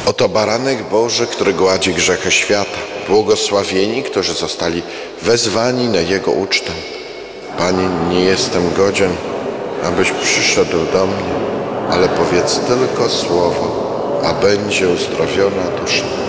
Oto baranek Boży, który gładzi grzechy świata. Błogosławieni, którzy zostali wezwani na Jego ucztę. Panie, nie jestem godzien, abyś przyszedł do mnie, ale powiedz tylko słowo, a będzie uzdrowiona dusza.